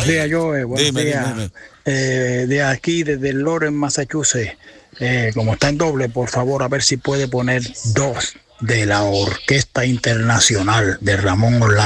días, Joe. Buenos días. Dime. De aquí, desde Lawrence, Massachusetts. Como está en doble, por favor, a ver si puede poner 2 de la Orquesta Internacional de Ramón Orlando.